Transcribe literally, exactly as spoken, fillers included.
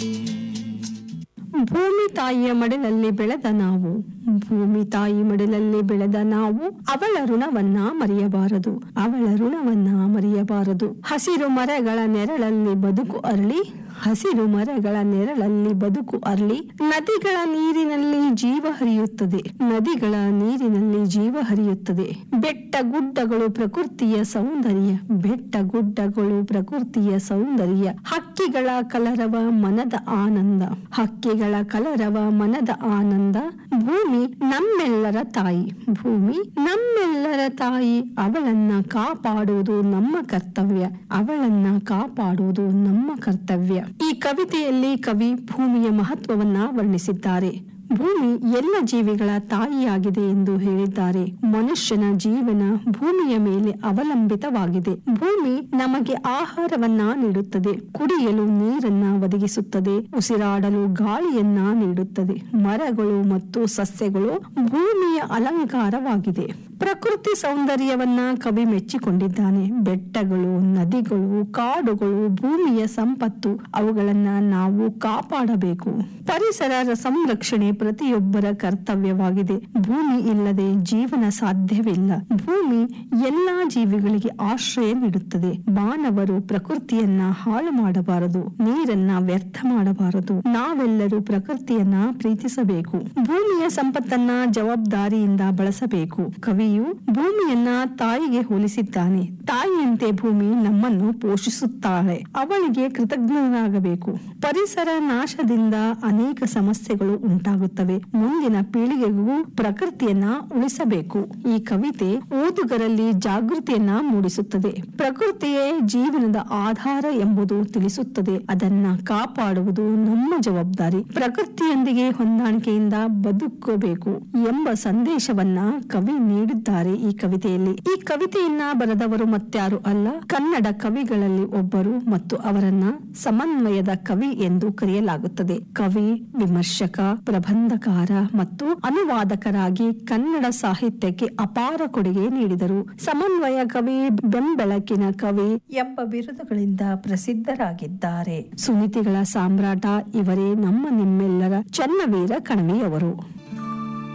ಭೂಮಿ ತಾಯಿಯ ಮಡಿಲಲ್ಲಿ ಬೆಳೆದ ನಾವು ಭೂಮಿ ತಾಯಿ ಮಡಿಲಲ್ಲಿ ಬೆಳೆದ ನಾವು ಅವಳ ಋಣವನ್ನ ಮರೆಯಬಾರದು ಅವಳ ಋಣವನ್ನ ಮರೆಯಬಾರದು ಹಸಿರು ಮರಗಳ ನೆರಳಲ್ಲಿ ಬದುಕು ಅರಳಿ ಹಸಿರು ಮರಗಳ ನೆರಳಲ್ಲಿ ಬದುಕು ಅರಳಿ ನದಿಗಳ ನೀರಿನಲ್ಲಿ ಜೀವ ಹರಿಯುತ್ತದೆ ನದಿಗಳ ನೀರಿನಲ್ಲಿ ಜೀವ ಹರಿಯುತ್ತದೆ ಬೆಟ್ಟ ಗುಡ್ಡಗಳು ಪ್ರಕೃತಿಯ ಸೌಂದರ್ಯ ಬೆಟ್ಟ ಗುಡ್ಡಗಳು ಪ್ರಕೃತಿಯ ಸೌಂದರ್ಯ ಹಕ್ಕಿಗಳ ಕಲರವ ಮನದ ಆನಂದ ಹಕ್ಕಿಗಳ ಕಲರವ ಮನದ ಆನಂದ ಭೂಮಿ ನಮ್ಮೆಲ್ಲರ ತಾಯಿ ಭೂಮಿ ನಮ್ಮೆಲ್ಲರ ತಾಯಿ ಅವಳನ್ನ ಕಾಪಾಡುವುದು ನಮ್ಮ ಕರ್ತವ್ಯ ಅವಳನ್ನ ಕಾಪಾಡುವುದು ನಮ್ಮ ಕರ್ತವ್ಯ. ಈ ಕವಿತೆಯಲ್ಲಿ ಕವಿ ಭೂಮಿಯ ಮಹತ್ವವನ್ನ ವರ್ಣಿಸಿದ್ದಾರೆ. ಭೂಮಿ ಎಲ್ಲ ಜೀವಿಗಳ ತಾಯಿಯಾಗಿದೆ ಎಂದು ಹೇಳಿದ್ದಾರೆ. ಮನುಷ್ಯನ ಜೀವನ ಭೂಮಿಯ ಮೇಲೆ ಅವಲಂಬಿತವಾಗಿದೆ. ಭೂಮಿ ನಮಗೆ ಆಹಾರವನ್ನ ನೀಡುತ್ತದೆ, ಕುಡಿಯಲು ನೀರನ್ನ ಒದಗಿಸುತ್ತದೆ, ಉಸಿರಾಡಲು ಗಾಳಿಯನ್ನ ನೀಡುತ್ತದೆ. ಮರಗಳು ಮತ್ತು ಸಸ್ಯಗಳು ಭೂಮಿಯ ಅಲಂಕಾರವಾಗಿದೆ. ಪ್ರಕೃತಿ ಸೌಂದರ್ಯವನ್ನ ಕವಿ ಮೆಚ್ಚಿಕೊಂಡಿದ್ದಾನೆ. ಬೆಟ್ಟಗಳು, ನದಿಗಳು, ಕಾಡುಗಳು ಭೂಮಿಯ ಸಂಪತ್ತು. ಅವುಗಳನ್ನ ನಾವು ಕಾಪಾಡಬೇಕು. ಪರಿಸರ ಸಂರಕ್ಷಣೆ ಪ್ರತಿಯೊಬ್ಬರ ಕರ್ತವ್ಯವಾಗಿದೆ. ಭೂಮಿ ಇಲ್ಲದೆ ಜೀವನ ಸಾಧ್ಯವಿಲ್ಲ. ಭೂಮಿ ಎಲ್ಲಾ ಜೀವಿಗಳಿಗೆ ಆಶ್ರಯ ನೀಡುತ್ತದೆ. ಮಾನವರು ಪ್ರಕೃತಿಯನ್ನ ಹಾಳು ಮಾಡಬಾರದು, ನೀರನ್ನ ವ್ಯರ್ಥ ಮಾಡಬಾರದು. ನಾವೆಲ್ಲರೂ ಪ್ರಕೃತಿಯನ್ನ ಪ್ರೀತಿಸಬೇಕು. ಭೂಮಿಯ ಸಂಪತ್ತನ್ನ ಜವಾಬ್ದಾರಿಯಿಂದ ಬಳಸಬೇಕು. ಕವಿಯು ಭೂಮಿಯನ್ನ ತಾಯಿಗೆ ಹೋಲಿಸಿದ್ದಾನೆ. ತಾಯಿಯಂತೆ ಭೂಮಿ ನಮ್ಮನ್ನು ಪೋಷಿಸುತ್ತಾಳೆ. ಅವಳಿಗೆ ಕೃತಜ್ಞರಾಗಬೇಕು. ಪರಿಸರ ನಾಶದಿಂದ ಅನೇಕ ಸಮಸ್ಯೆಗಳು ಉಂಟಾಗುತ್ತವೆ. ಮುಂದಿನ ಪೀಳಿಗೆಗೂ ಪ್ರಕೃತಿಯನ್ನ ಉಳಿಸಬೇಕು. ಈ ಕವಿತೆ ಓದುಗರಲ್ಲಿ ಜಾಗೃತಿಯನ್ನ ಮೂಡಿಸುತ್ತದೆ. ಪ್ರಕೃತಿಯೇ ಜೀವನದ ಆಧಾರ ಎಂಬುದು ತಿಳಿಸುತ್ತದೆ. ಅದನ್ನ ಕಾಪಾಡುವುದು ನಮ್ಮ ಜವಾಬ್ದಾರಿ. ಪ್ರಕೃತಿಯೊಂದಿಗೆ ಹೊಂದಾಣಿಕೆಯಿಂದ ಬದುಕಬೇಕು ಎಂಬ ಸಂದೇಶವನ್ನ ಕವಿ ನೀಡಿದ್ದಾರೆ ಈ ಕವಿತೆಯಲ್ಲಿ. ಈ ಕವಿತೆಯನ್ನ ಬರೆದವರು ಮತ್ಯಾರು ಅಲ್ಲ, ಕನ್ನಡ ಕವಿಗಳಲ್ಲಿ ಒಬ್ಬರು ಮತ್ತು ಅವರನ್ನ ಸಮನ್ವಯದ ಕವಿ ಎಂದು ಕರೆಯಲಾಗುತ್ತದೆ. ಕವಿ, ವಿಮರ್ಶಕ, ಪ್ರಬಂಧಕಾರ ಮತ್ತು ಅನುವಾದಕರಾಗಿ ಕನ್ನಡ ಸಾಹಿತ್ಯಕ್ಕೆ ಅಪಾರ ಕೊಡುಗೆ ನೀಡಿದರು. ಸಮನ್ವಯ ಕವಿ, ಬೆಂಬೆಳಕಿನ ಕವಿ ಎಂಬ ಬಿರುದುಗಳಿಂದ ಪ್ರಸಿದ್ಧರಾಗಿದ್ದಾರೆ. ಸುನಿತಿಗಳ ಸಾಮ್ರಾಟ ಇವರೇ ನಮ್ಮ ನಿಮ್ಮೆಲ್ಲರ ಚನ್ನವೀರ ಕಣವಿಯವರು.